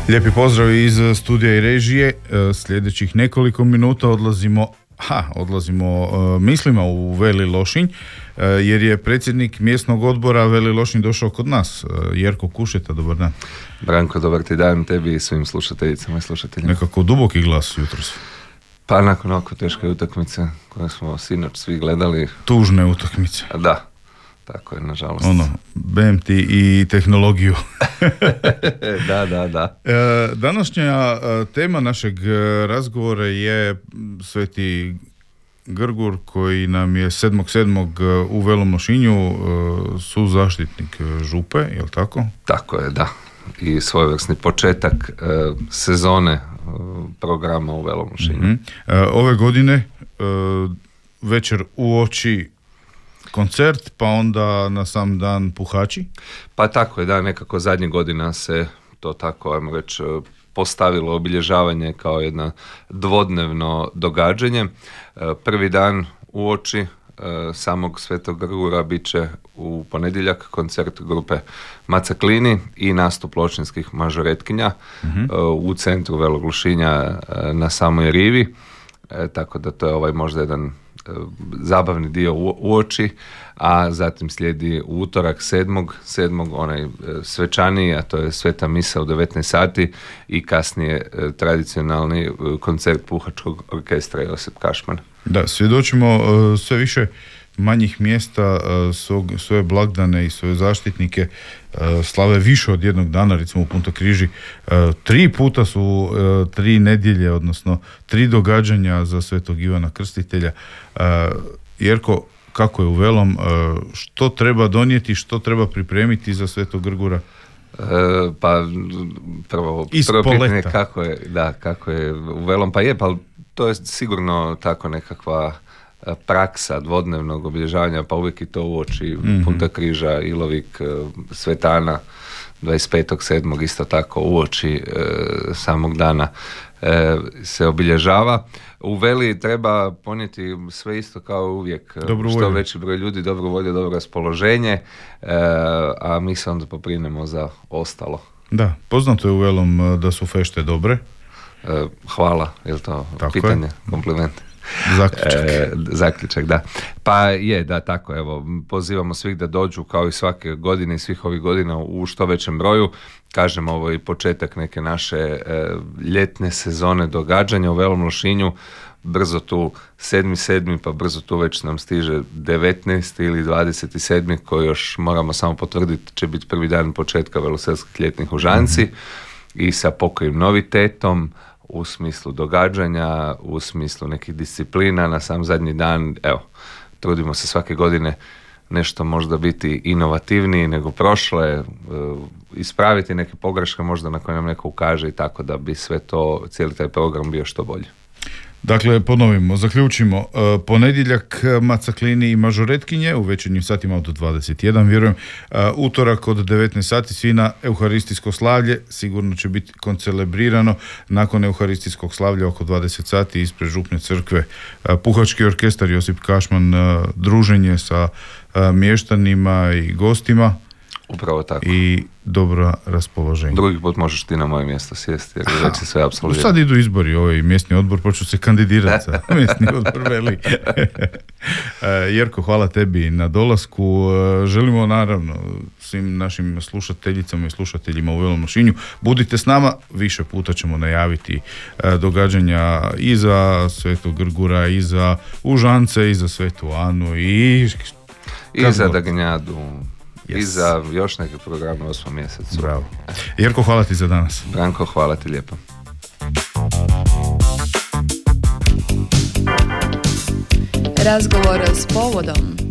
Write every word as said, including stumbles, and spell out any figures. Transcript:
Lijepi pozdrav iz studija i režije. Sljedećih nekoliko minuta odlazimo, ha, odlazimo mislima u Veli Lošinj, jer je predsjednik mjesnog odbora Veli Lošinj došao kod nas. Jerko Kušeta, dobar dan. Branko, dobar ti dan tebi i svim slušateljicama i slušateljima. Nekako duboki glas jutros. Pa nakon ovako teške utakmice koje smo sinoć svi gledali. Tužne utakmice. Da, tako je, nažalost. Ono, B M T i tehnologiju. da, da, da. E, današnja tema našeg razgovora je Sveti Grgur, koji nam je sedmog sedmog u Velom Lošinju suzaštitnik župe, je li tako? Tako je, da. I svojevrsni početak e, sezone e, programa u Velom Lošinju. Mm-hmm. E, ove godine e, večer uoči koncert, pa onda na sam dan puhači? Pa tako je, da, nekako zadnjih godina se to tako, ajmo reći, postavilo obilježavanje kao jedno dvodnevno događanje. Prvi dan uoči samog Svetog Grgura bit će u ponedjeljak koncert grupe Macaklini i nastup lošinskih mažoretkinja mm-hmm. u centru Velog Lošinja na samoj rivi. E, tako da to je ovaj možda jedan zabavni dio uoči, a zatim slijedi utorak sedmog sedmog onaj svečaniji, a to je sveta misa u devetnaest sati i kasnije tradicionalni koncert puhačkog orkestra Josip Kašman. Da, svjedočimo uh, sve više manjih mjesta uh, svog, svoje blagdane i svoje zaštitnike uh, slave više od jednog dana, recimo u Punta Križi. Uh, tri puta su uh, tri nedjelje, odnosno tri događanja za Svetog Ivana Krstitelja. Uh, Jerko, kako je u Velom, uh, što treba donijeti, što treba pripremiti za Svetog Grgura? E, pa prvo, prvo pitanje kako je, da, kako je u Velom, pa je, pa to je sigurno tako nekakva praksa dvodnevnog obilježavanja, pa uvijek i to uoči mm-hmm. Punta Križa, Ilovik, Svetana, dvadeset petog sedmog isto tako uoči e, samog dana e, se obilježava. U Veli treba ponijeti sve isto kao uvijek, dobru što volju. Veći broj ljudi, dobro volje, dobro raspoloženje, e, a mi se onda poprinemo za ostalo. Da, poznato je u Velom da su fešte dobre. E, hvala, je li to tako pitanje, je. Kompliment? Zaključak. E, zaključak, da. Pa je, da, tako, evo, pozivamo svih da dođu kao i svake godine i svih ovih godina u što većem broju. Kažem, ovo je početak neke naše e, ljetne sezone događanja u Velom Lošinju. Brzo tu sedmi sedmi, pa brzo tu već nam stiže devetnaesti ili dvadeset sedmi koji još moramo samo potvrditi će biti prvi dan početka veloselskih ljetnih u Žanci mm-hmm. i sa pokojim novitetom u smislu događanja, u smislu nekih disciplina na sam zadnji dan. Evo, trudimo se svake godine nešto možda biti inovativniji nego prošle, ispraviti neke pogreške možda na koje nam neko ukaže i tako da bi sve to, cijeli taj program bio što bolje. Dakle, ponovimo, zaključimo, ponedjeljak Macaklini i mažoretkinje u večernjim satima od dvadeset jedan, vjerujem, utorak od devetnaest sati svi na euharistijsko slavlje, sigurno će biti koncelebrirano, nakon euharistijskog slavlja oko dvadeset sati ispred župne crkve puhački orkestar Josip Kašman, druženje sa mještanima i gostima. Upravo tako. I dobro raspoloženje. Drugi put možeš ti na moje mjesto sjesti, jer već se sve apsolvirano. Sad idu izbori, ovaj mjesni odbor, počeo se kandidirati za mjesni odbor Veli. Jerko, hvala tebi na dolasku. Želimo naravno svim našim slušateljicama i slušateljima u Velom Lošinju, budite s nama, više puta ćemo najaviti događanja i za Svetog Grgura, i za Užance, i za Svetu Anu, i... I za Dagnjadu. Yes. I za još neke programe u osmom mjesecu. Bravo. Jerko, hvala ti za danas. Branko, hvala ti lijepo. Razgovor s povodom.